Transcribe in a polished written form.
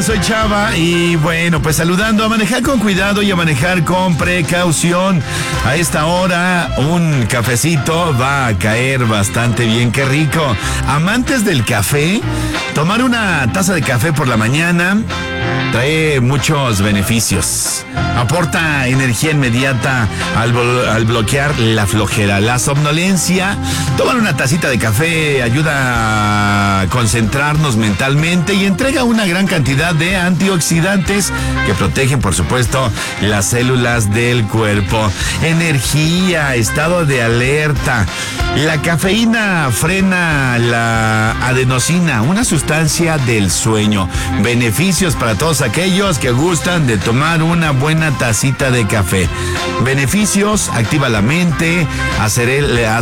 Soy Chava y bueno, pues saludando, a manejar con cuidado y a manejar con precaución. A esta hora un cafecito va a caer bastante bien, qué rico. Amantes del café, tomar una taza de café por la mañana trae muchos beneficios. Aporta energía inmediata al bloquear la flojera, la somnolencia. Tomar una tacita de café ayuda a concentrarnos mentalmente y entrega una gran cantidad de antioxidantes que protegen, por supuesto, las células del cuerpo. Energía, estado de alerta. La cafeína frena la adenosina, una sustancia del sueño. Beneficios para todos aquellos que gustan de tomar una buena tacita de café. Beneficios: activa la mente, acelera